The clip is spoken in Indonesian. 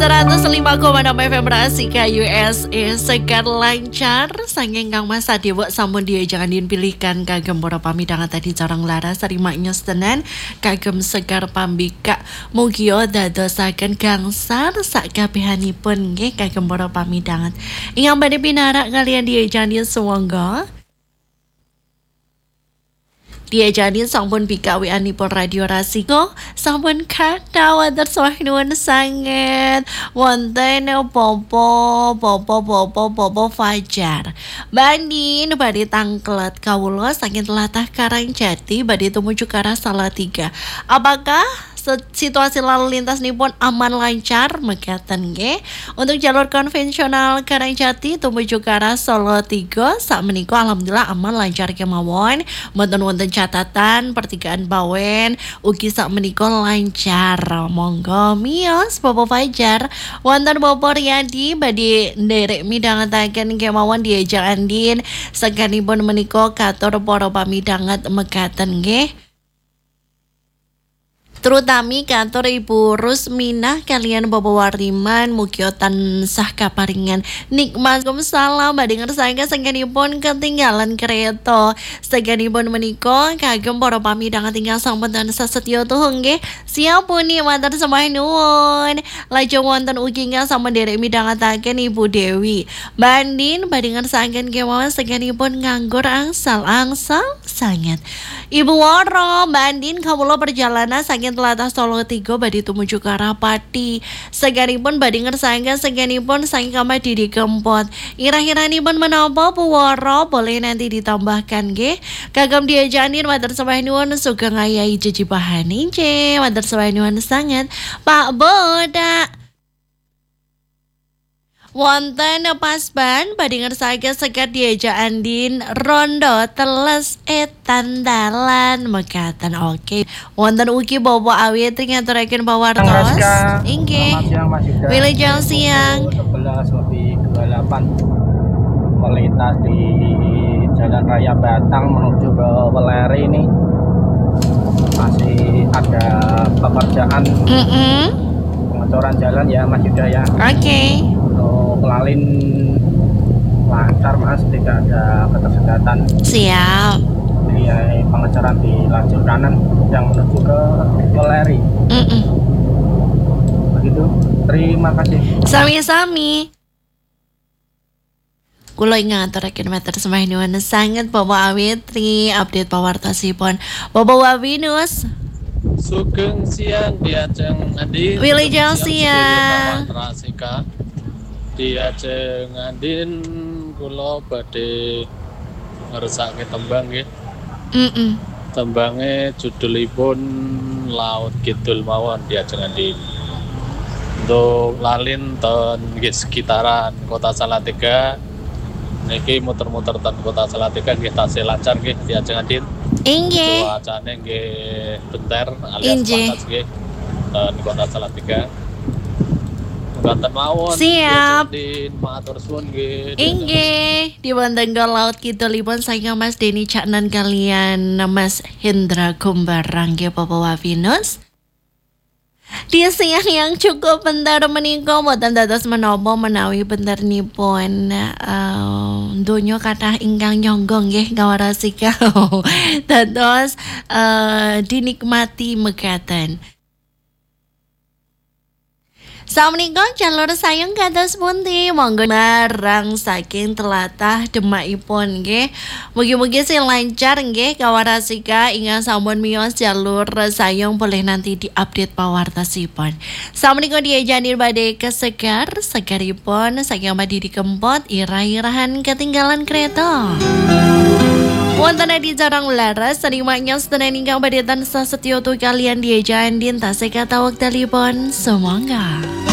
105,6 FM Rasika USA segar lancar sanging kang Mas Adewo sampun dia jangan dipilihkan kagem para pamidangan tadi carang laras sarimaknya tenan kagem segar pambika mugia dadosaken gangsar sakabehanipun nggih kagem para pamidangan ingkang badhe pinarak kalian dia jangan sewangga dia jadi sampun pikawianipun Radio Rasiko sampun kata wonten sawahipun sanget wonten popo Fajar bandin badhe tangklet kawula saking tlatah Karangjati badhe tumuju ke arah Salatiga. Apakah situasi lalu lintas nipun aman lancar mekaten nggih untuk jalur konvensional Karangjati tumuju ke arah Solo 3 sakmenika alhamdulillah aman lancar kemawon mboten wonten catatan pertigaan Bawen ugi sakmenika lancar monggo miyos Bapak Fajar wonten Bapak Riyadi badhe nderek midhangetaken kemawon diajak andin seganipun menika katur para pamidanget mekaten nggih terutami kantor Ibu Rusminah kalian Bapak Wariman mugia tansah kaparingan nikmat salam badhe ngersakaken saengganipun ketinggalan kereta saengganipun menika kagem para pamidangan tinggal sampun tansah setya tuh nggih siapuni matur sembah nuwun lajeng wonten ugi ingkang sampun nderek midhangetaken Ibu Dewi bandin badhe ngersakaken kemawon saengganipun nganggur angsal sanget Ibu Woro bandin kawula perjalanan saking tlatah Solo 3 badhe tumuju ke arah Pati. Seganipun badhe ngersakaken seganipun saking kamar Didi Kempot. Irah-iranipun menapa Bu Woro boleh nanti ditambahkan nggih. Kagem diajanin matur sembah nuwun sugeng ayahi jejibahan inje. Matur sembah nuwun sanget Pak Boda. Wonten pasban badhe ngersakaken sekat diajak andin rondo teles etandalan mekaten oke. Wonten ugi Bapak Awitri ngaturaken pawartos. Inggih. Wilujeng siang. 11:28 melintas di Jalan Raya Batang menuju ke Weleri ini masih ada pekerjaan pengecoran jalan ya Mas Yuda ya. Oke. Lalin lancar Mas, tidak ada ketersendatan. Siap. Jadi pengecoran di lajur kanan yang menuju ke Weleri. Begitu. Terima kasih. Sami-sami. Kula ngaturaken matur sembah nuwun sanget Bapak Awitri update pawartosipun Bapak Wawinus. Sugeng siang diajeng Andi. Wilujeng siang. Rasika. Diajeng Andin kula badhe ngersake tembang nggih. Tembange judulipun Laut Kidul mawon diajeng Andin. Untuk lalin ten nggih sekitaran Kota Salatiga. Niki muter-muter ten Kota Salatiga nggih tasih lancar nggih diajeng Andin. Inggih. Cuacane nggih benter alias panas nggih ten Kota Salatiga. Ganten mawon. Siap. Matur suwun nggih. Inggih, di Bantenggol Laut Kidulipun saya Mas Deni Caknan kalian Mas Hendra Gumbarang nggih Bapak Wavinus. Di siang yang cukup bentar menika mboten dados menapa menawi bentarnipun donya kathah ingkang nyonggo nggih ngawarasika dados dinikmati mekaten. Sampmenika jalur sayang kados pundi monggo marang saking tlatah Demakipun nggih. Mugi-mugi sing lancar nggih kawarasika ingkang sampun miyos jalur sayang boleh nanti diupdate pawartosipun. Sampmenika diajani badhe kesegar segaripun saking Didi Kempot irah-irahan ketinggalan kereta. Wonten di jarang laras sarimaknya sedaya ingkang badhe tansah setya kalian diajak andin tasih kata wektalipun semangga.